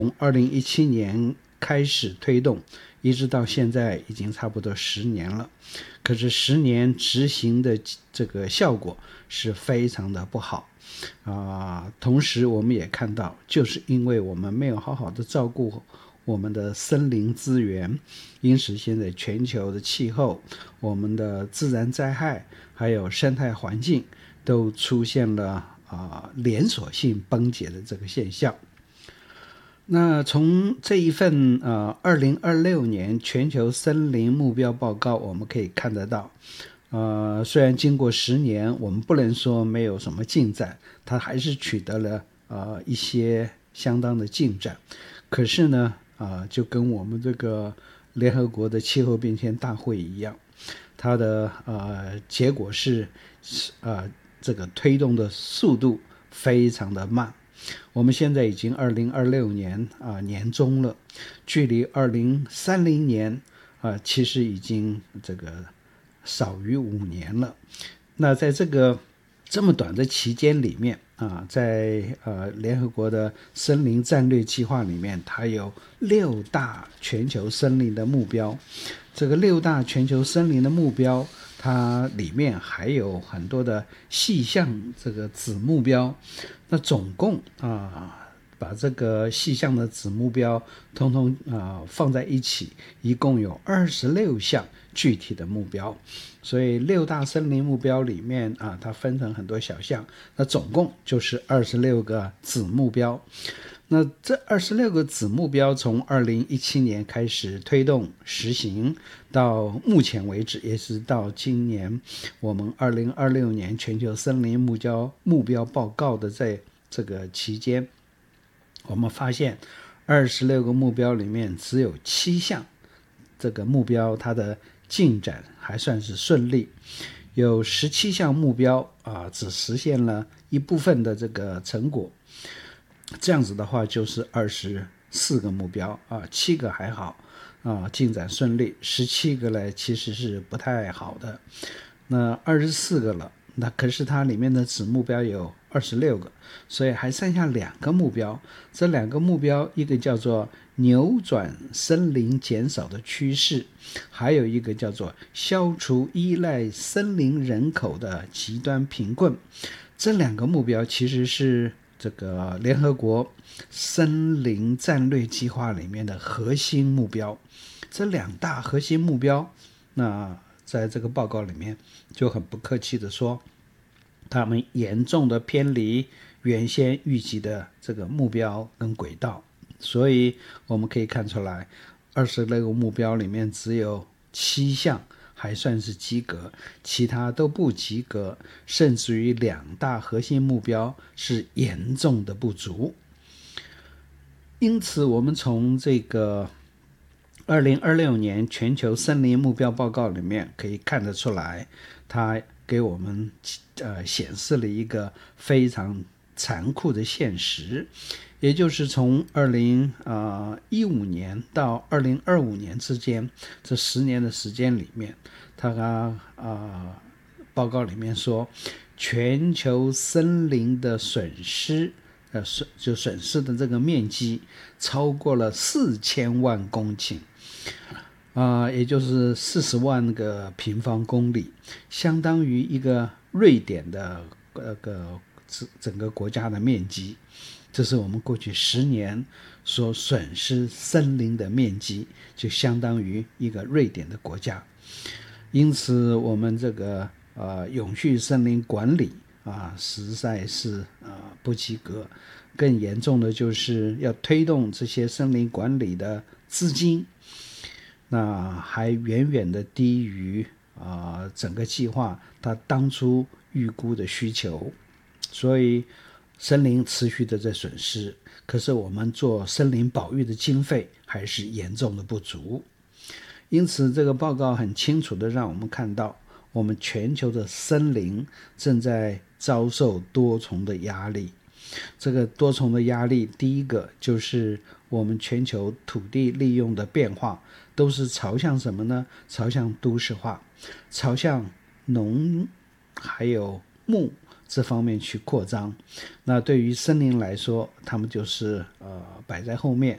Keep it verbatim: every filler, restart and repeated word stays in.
从二零一七年开始推动，一直到现在已经差不多十年了。可是十年执行的这个效果是非常的不好啊、呃。同时我们也看到，就是因为我们没有好好的照顾我们的森林资源，因此现在全球的气候、我们的自然灾害还有生态环境都出现了啊、呃、连锁性崩解的这个现象。那从这一份呃二零二六年全球森林目标报告我们可以看得到，呃虽然经过十年，我们不能说没有什么进展，它还是取得了呃一些相当的进展。可是呢，啊、呃、就跟我们这个联合国的气候变迁大会一样，它的呃结果是呃这个推动的速度非常的慢。我们现在已经二零二六年啊、呃、年中了，距离二零三零年啊、呃、其实已经这个少于五年了。那在这个这么短的期间里面啊，在呃联合国的森林战略计划里面，它有六大全球森林的目标。这个六大全球森林的目标，它里面还有很多的细项这个子目标。那总共啊，把这个细项的子目标通通啊放在一起，一共有二十六项具体的目标。所以六大森林目标里面啊，它分成很多小项，那总共就是二十六个子目标。那这二十六个子目标从二零一七年开始推动实行，到目前为止，也是到今年我们二零二六年全球森林目标目标报告的在这个期间，我们发现二十六个目标里面只有七项这个目标它的进展还算是顺利，有十七项目标啊只实现了一部分的这个成果。这样子的话就是二十四个目标啊，七个还好啊，进展顺利，十七个呢其实是不太好的。那二十四个了，那可是它里面的子目标有二十六个，所以还剩下两个目标。这两个目标，一个叫做扭转森林减少的趋势，还有一个叫做消除依赖森林人口的极端贫困。这两个目标其实是这个联合国森林战略计划里面的核心目标。这两大核心目标，那在这个报告里面就很不客气的说，他们严重的偏离原先预计的这个目标跟轨道。所以我们可以看出来，二十六个目标里面只有七项还算是及格，其他都不及格，甚至于两大核心目标是严重的不足。因此我们从这个二零二六年全球森林目标报告里面可以看得出来，它给我们呃显示了一个非常残酷的现实，也就是从二零一五年到二零二五年之间这十年的时间里面，它啊、呃、报告里面说，全球森林的损失呃就损失的这个面积超过了四千万公顷。啊、呃，也就是四十万个平方公里，相当于一个瑞典的呃个整个国家的面积。这是我们过去十年所损失森林的面积，就相当于一个瑞典的国家。因此，我们这个呃永续森林管理啊，实在是啊不及格。更严重的就是要推动这些森林管理的资金，那还远远的低于啊、呃、整个计划它当初预估的需求。所以森林持续的在损失，可是我们做森林保育的经费还是严重的不足。因此这个报告很清楚的让我们看到，我们全球的森林正在遭受多重的压力。这个多重的压力，第一个就是我们全球土地利用的变化都是朝向什么呢？朝向都市化，朝向农还有牧这方面去扩张。那对于森林来说，他们就是呃摆在后面，